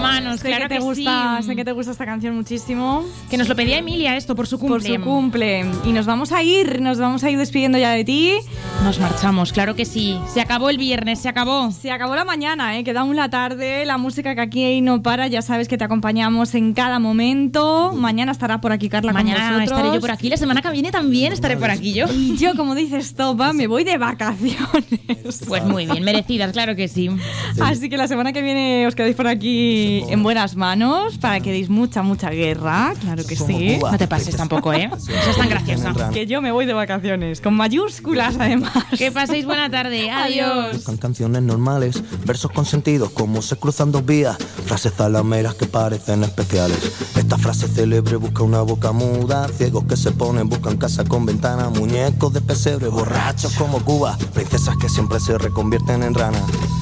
manos, Sé claro que te que gusta, sí. sé que te gusta esta canción muchísimo. Que nos lo pedía Emilia esto por su cumple. Por su cumple. Y nos vamos a ir despidiendo ya de ti. Nos marchamos, claro que sí. Se acabó el viernes, se acabó. Se acabó la mañana, queda aún la tarde. La música que aquí no para, ya sabes que te acompañamos en cada momento. Mañana estará por aquí Carla Mañana con nosotros. estaré yo por aquí, la semana que viene también estaré por aquí yo. Y yo, como dices, Topa, me voy de vacaciones. Pues muy bien, merecidas, claro que sí. Así que la semana que viene os quedáis por aquí en buenas manos para que deis mucha guerra, claro que sí. No te pases tampoco, ¿eh? Eso es tan graciosa. Que yo me voy de vacaciones, con mayúsculas además. Que paséis buena tarde, adiós. Buscan canciones normales, versos con sentido, como se cruzan dos vías, frases zalameras que parecen especiales. Esta frase célebre busca una boca muda, ciegos que se ponen, buscan casa con ventana, muñecos de pesebre, borrachos como Cuba, princesas que siempre se reconvierten en ranas.